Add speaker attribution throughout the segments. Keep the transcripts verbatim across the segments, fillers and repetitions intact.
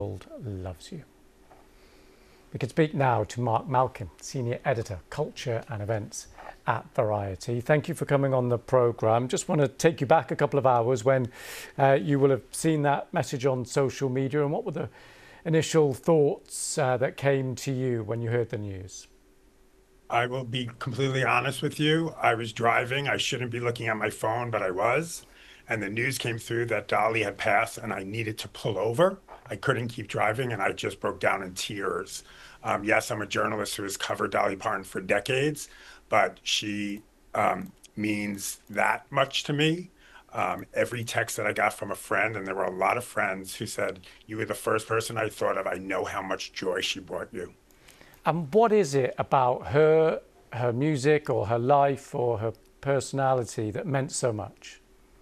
Speaker 1: world loves you. We can speak now to Mark Malkin, Senior Editor, Culture and Events at Variety. Thank you for coming on the programme. Just want to take you back a couple of hours when uh, you will have seen that message on social media. And what were the initial thoughts uh, that came to you when you heard the news?
Speaker 2: I will be completely honest with you. I was driving. I shouldn't be looking at my phone, but I was. And the news came through that Dolly had passed and I needed to pull over. I couldn't keep driving and I just broke down in tears. Um, yes, I'm a journalist who has covered Dolly Parton for decades, but she um, means that much to me. Um, every text that I got from a friend, and there were a lot of friends who said, "You were the first person I thought of. I know how much joy she brought you."
Speaker 1: And what is it about her, her music or her life or her personality that meant so much?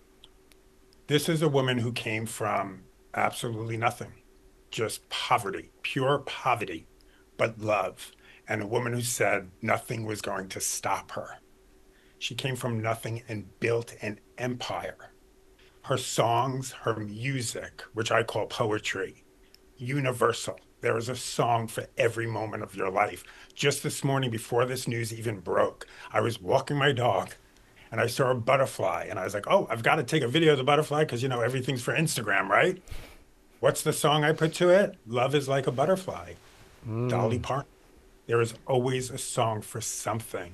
Speaker 2: This is a woman who came from absolutely nothing, just poverty, pure poverty, but love. And a woman who said nothing was going to stop her. She came from nothing and built an empire. Her songs, her music, which I call poetry, universal. There is a song for every moment of your life. Just this morning, before this news even broke, I was walking my dog and I saw a butterfly and I was like, oh, I've got to take a video of the butterfly because, you know, everything's for Instagram, right? What's the song I put to it? Love is like a butterfly. Mm. Dolly Parton. There is always a song for something.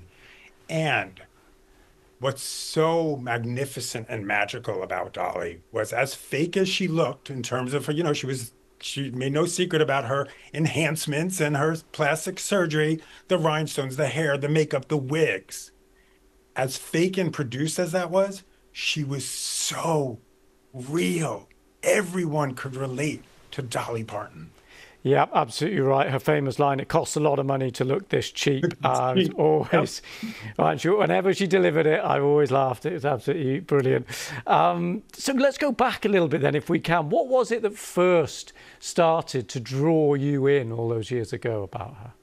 Speaker 2: And what's so magnificent and magical about Dolly was, as fake as she looked in terms of her, you know, she was, she made no secret about her enhancements and her plastic surgery, the rhinestones, the hair, the makeup, the wigs. As fake and produced as that was, she was so real. Everyone could relate to Dolly Parton.
Speaker 1: Yeah, absolutely right. Her famous line, "It costs a lot of money to look this cheap." Uh, was always, yep. Right, she, whenever she delivered it, I always laughed. It was absolutely brilliant. Um, so let's go back a little bit then, if we can. What was it that first started to draw you in all those years ago about her?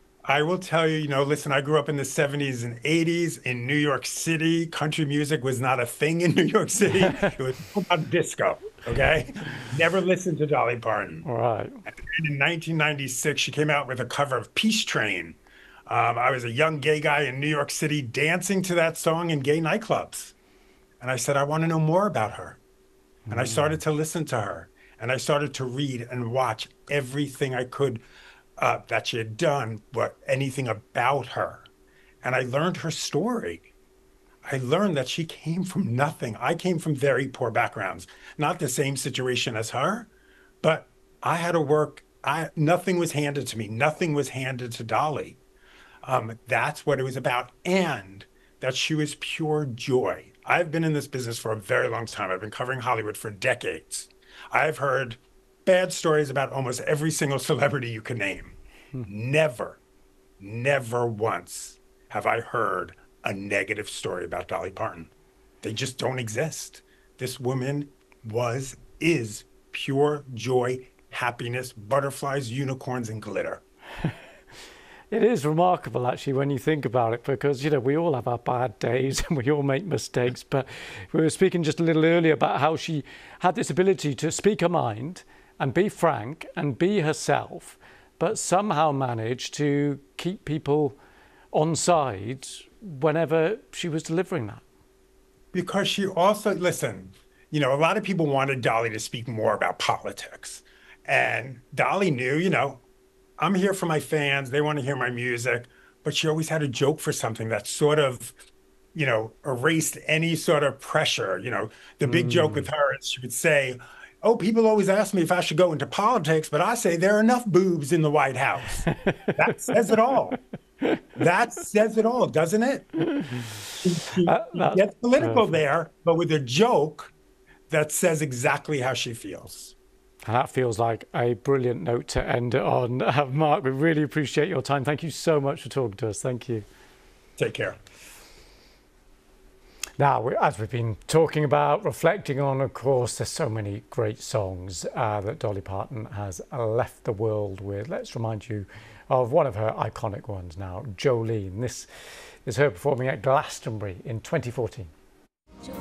Speaker 2: I will tell you, you know, listen, I grew up in the seventies and eighties in New York City. Country music was not a thing in New York City. It was about disco, okay? Never listened to Dolly Parton.
Speaker 1: All right.
Speaker 2: And in nineteen ninety-six, she came out with a cover of Peace Train. Um, I was a young gay guy in New York City dancing to that song in gay nightclubs. And I said, I want to know more about her. Mm. And I started to listen to her. And I started to read and watch everything I could Uh, that she had done, what anything about her. And I learned her story. I learned that she came from nothing. I came from very poor backgrounds, not the same situation as her, but I had to work. I, nothing was handed to me. Nothing was handed to Dolly. Um, that's what it was about. And that she was pure joy. I've been in this business for a very long time. I've been covering Hollywood for decades. I've heard bad stories about almost every single celebrity you can name. Hmm. Never, never once have I heard a negative story about Dolly Parton. They just don't exist. This woman was, is pure joy, happiness, butterflies, unicorns, and glitter.
Speaker 1: It is remarkable, actually, when you think about it, because, you know, we all have our bad days and we all make mistakes. But we were speaking just a little earlier about how she had this ability to speak her mind and be frank and be herself, but somehow manage to keep people on side whenever she was delivering that.
Speaker 2: Because she also, listen, you know, a lot of people wanted Dolly to speak more about politics. And Dolly knew, you know, I'm here for my fans. They want to hear my music. But she always had a joke for something that sort of, you know, erased any sort of pressure. You know, the big mm. joke with her is she would say, oh, people always ask me if I should go into politics, but I say there are enough boobs in the White House. That says it all. That says it all, doesn't it? She, she uh, gets political perfect. There, but with a joke that says exactly how she feels.
Speaker 1: And that feels like a brilliant note to end it on. Uh, Mark, we really appreciate your time. Thank you so much for talking to us. Thank you.
Speaker 2: Take care.
Speaker 1: Now, as we've been talking about, reflecting on, of course, there's so many great songs uh, that Dolly Parton has left the world with. Let's remind you of one of her iconic ones now, Jolene. This is her performing at Glastonbury in twenty fourteen.